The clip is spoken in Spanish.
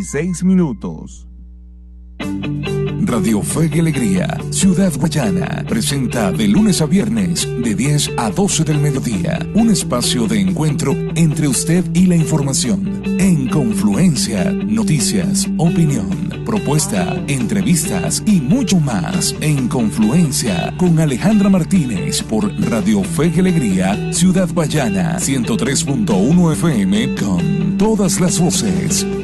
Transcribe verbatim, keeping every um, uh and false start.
dieciséis minutos. Radio Fe y Alegría, Ciudad Guayana, presenta de lunes a viernes, de diez a doce del mediodía, un espacio de encuentro entre usted y la información. En Confluencia, noticias, opinión, propuesta, entrevistas y mucho más. En Confluencia, con Alejandra Martínez, por Radio Fe y Alegría, Ciudad Guayana, ciento tres punto uno F M, con todas las voces.